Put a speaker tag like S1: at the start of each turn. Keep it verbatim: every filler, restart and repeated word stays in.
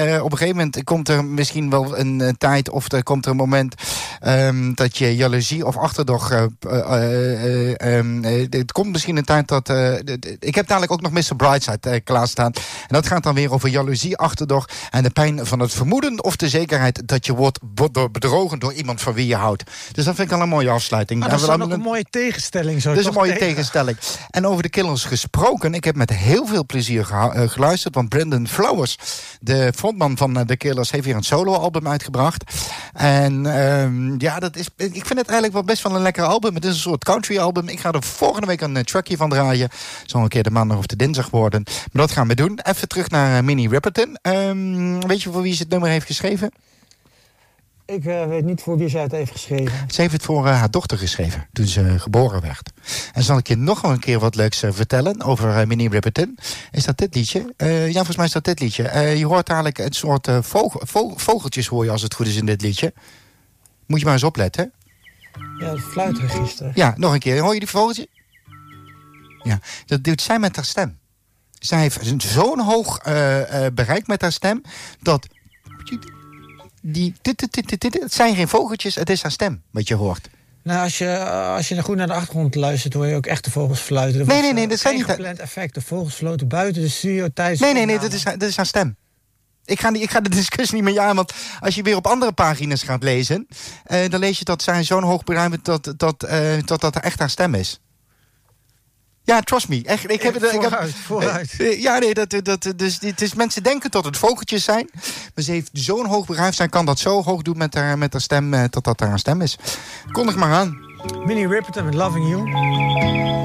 S1: uh, op een gegeven moment komt er misschien wel een uh, tijd... of er komt er een moment um, dat je jaloezie of achterdocht... Uh, uh, uh, um, uh, het komt misschien een tijd dat... Uh, ik heb dadelijk ook nog mister Brightside uh, klaarstaan. En dat gaat dan weer over jaloezie, achterdocht... en de pijn van het vermoeden of de zekerheid... dat je wordt bedrogen door iemand van wie je houdt. Dus dat vind ik al een mooie afsluiting.
S2: Maar dat is dan ook een mooie tegenstelling. Zo
S1: dat is een mooie
S2: tegen.
S1: tegenstelling. En over de Killers gesproken... ik heb met heel veel plezier geha- uh, geluisterd... want Brendan Flowers, de frontman van uh, de Killers... heeft weer een solo-album uitgebracht. En um, ja, dat is, ik vind het eigenlijk wel best wel een lekker album. Het is een soort country-album. Ik ga er volgende week een uh, trackje van draaien. Zal een keer de maandag of de dinsdag worden. Maar dat gaan we doen. Even terug naar uh, Minnie Riperton. Um, weet je voor wie ze het nummer heeft geschreven?
S2: Ik uh, weet niet voor wie zij het heeft geschreven.
S1: Ze heeft het voor uh, haar dochter geschreven, toen ze uh, geboren werd. En zal ik je nog een keer wat leuks uh, vertellen over uh, Minnie Riperton. Is dat dit liedje? Uh, ja, volgens mij is dat dit liedje. Uh, je hoort eigenlijk een soort uh, vogel, vogel, vogeltjes hoor je als het goed is in dit liedje. Moet je maar eens opletten.
S2: Ja, het fluitregister.
S1: Ja, nog een keer. Hoor je die vogeltje? Ja, dat doet zij met haar stem. Zij heeft zo'n hoog uh, uh, bereik met haar stem, dat... Die, dit, dit, dit, dit, dit, het zijn geen vogeltjes, het is haar stem wat je hoort.
S2: Nou, als je, als je goed naar de achtergrond luistert, hoor je ook echt de vogels fluiten. Er
S1: nee, nee, nee, dat zijn niet...
S2: gepland effect. De vogels floten buiten de studio tijdens...
S1: Nee, nee, nee, dat is, dat is haar stem. Ik ga, die, ik ga de discussie niet met je aan, want als je weer op andere pagina's gaat lezen... Uh, dan lees je dat zij zo'n hoog bereik dat dat, uh, dat dat echt haar stem is. Ja, trust me. Echt, ik heb,
S2: ja, vooruit,
S1: ik heb,
S2: vooruit.
S1: Uh, ja, nee, dat, dat, dus, het is, mensen denken dat het vogeltjes zijn. Maar ze heeft zo'n hoog bereik, zij kan dat zo hoog doen met haar, met haar stem, uh, dat dat haar stem is. Kondig maar aan.
S2: Minnie Riperton met Loving You.